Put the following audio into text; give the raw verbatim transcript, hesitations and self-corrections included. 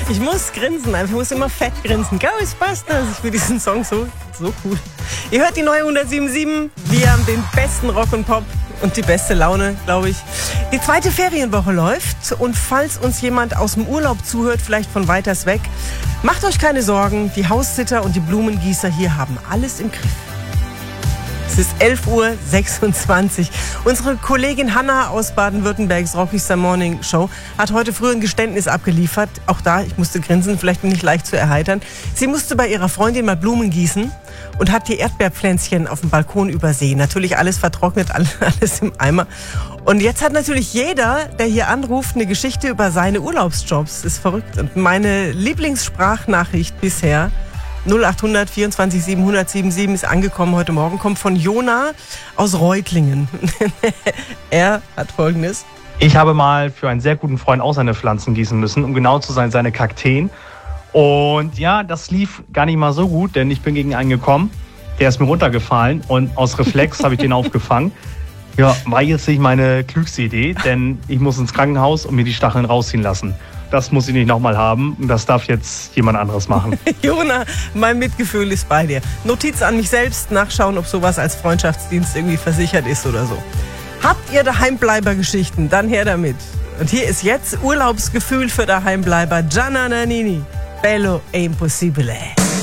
Ich muss grinsen, einfach. Ich muss immer fett grinsen. Ghostbusters, ich finde diesen Song so, so cool. Ihr hört die neue hundertsieben Komma sieben. Wir haben den besten Rock und Pop und die beste Laune, glaube ich. Die zweite Ferienwoche läuft und falls uns jemand aus dem Urlaub zuhört, vielleicht von weiters weg, macht euch keine Sorgen. Die Haussitter und die Blumengießer hier haben alles im Griff. Es ist elf Uhr sechsundzwanzig. Unsere Kollegin Hanna aus Baden-Württembergs Rocky Morning Show hat heute früh ein Geständnis abgeliefert. Auch da, ich musste grinsen, vielleicht nicht leicht zu erheitern. Sie musste bei ihrer Freundin mal Blumen gießen und hat die Erdbeerpflänzchen auf dem Balkon übersehen. Natürlich alles vertrocknet, alles im Eimer. Und jetzt hat natürlich jeder, der hier anruft, eine Geschichte über seine Urlaubsjobs. Das ist verrückt. Und meine Lieblingssprachnachricht bisher, null acht hundert vierundzwanzig siebenhundert siebenundsiebzig ist angekommen heute Morgen, kommt von Jona aus Reutlingen. Er hat Folgendes. Ich habe mal für einen sehr guten Freund auch seine Pflanzen gießen müssen, um genau zu sein, seine Kakteen. Und ja, das lief gar nicht mal so gut, denn ich bin gegen einen gekommen, der ist mir runtergefallen und aus Reflex habe ich den aufgefangen. Ja, war jetzt nicht meine klügste Idee, denn ich muss ins Krankenhaus und mir die Stacheln rausziehen lassen. Das muss ich nicht nochmal haben. Das darf jetzt jemand anderes machen. Jona, mein Mitgefühl ist bei dir. Notiz an mich selbst, nachschauen, ob sowas als Freundschaftsdienst irgendwie versichert ist oder so. Habt ihr Daheimbleiber-Geschichten? Dann her damit. Und hier ist jetzt Urlaubsgefühl für Daheimbleiber. Gianna Nannini. Bello e impossibile.